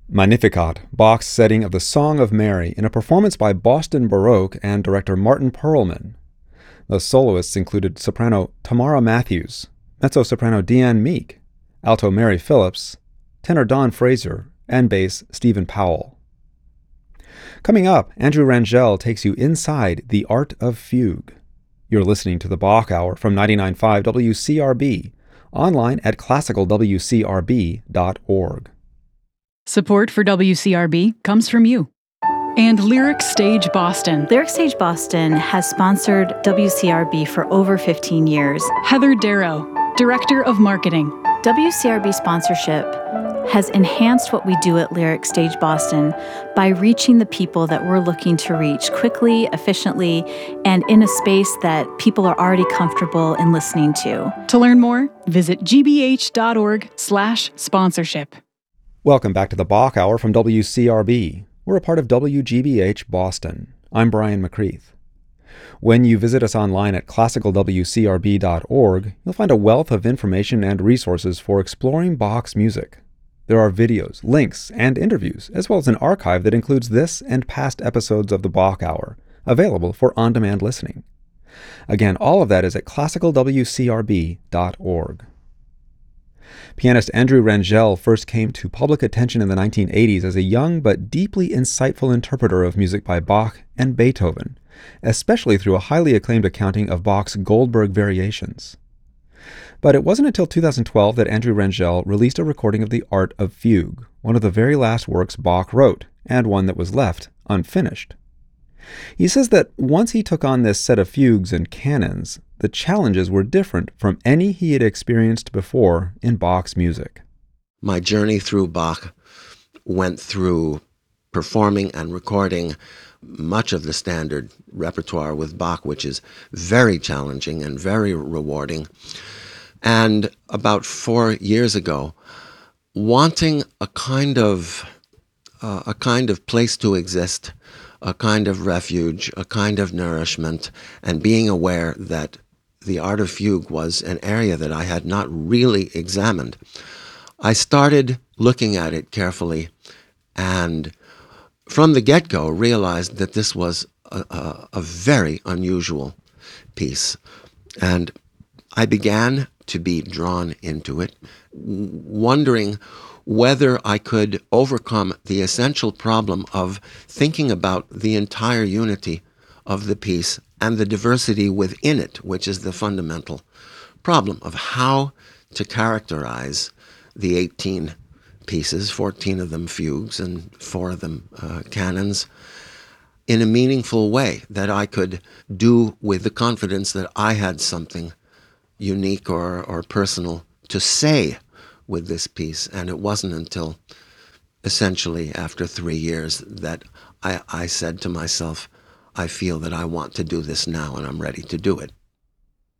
Magnificat, Bach's setting of the Song of Mary in a performance by Boston Baroque and director Martin Perlman. The soloists included soprano Tamara Matthews, mezzo-soprano Deanne Meek, alto Mary Phillips, tenor Don Fraser, and bass Stephen Powell. Coming up, Andrew Rangel takes you inside the art of fugue. You're listening to the Bach Hour from 99.5 WCRB, online at classicalwcrb.org. Support for WCRB comes from you. And Lyric Stage Boston. Lyric Stage Boston has sponsored WCRB for over 15 years. Heather Darrow, Director of Marketing. WCRB sponsorship has enhanced what we do at Lyric Stage Boston by reaching the people that we're looking to reach quickly, efficiently, and in a space that people are already comfortable in listening to. To learn more, visit gbh.org/sponsorship. Welcome back to the Bach Hour from WCRB. We're a part of WGBH Boston. I'm Brian McCreath. When you visit us online at classicalwcrb.org, you'll find a wealth of information and resources for exploring Bach's music. There are videos, links, and interviews, as well as an archive that includes this and past episodes of the Bach Hour, available for on-demand listening. Again, all of that is at classicalwcrb.org. Pianist Andrew Rangel first came to public attention in the 1980s as a young but deeply insightful interpreter of music by Bach and Beethoven, especially through a highly acclaimed accounting of Bach's Goldberg Variations. But it wasn't until 2012 that Andrew Rangel released a recording of the Art of Fugue, one of the very last works Bach wrote, and one that was left unfinished. He says that once he took on this set of fugues and canons, the challenges were different from any he had experienced before in Bach's music. My journey through Bach went through performing and recording much of the standard repertoire with Bach, which is very challenging and very rewarding. And about 4 years ago, wanting a kind of place to exist, a kind of refuge, a kind of nourishment, and being aware that the art of fugue was an area that I had not really examined, I started looking at it carefully, and from the get-go realized that this was a very unusual piece. And I began to be drawn into it, wondering whether I could overcome the essential problem of thinking about the entire unity of the piece and the diversity within it, which is the fundamental problem of how to characterize the 18 pieces, 14 of them fugues and 4 of them canons, in a meaningful way that I could do with the confidence that I had something unique or personal to say with this piece. And it wasn't until essentially after 3 years that I said to myself, I feel that I want to do this now and I'm ready to do it.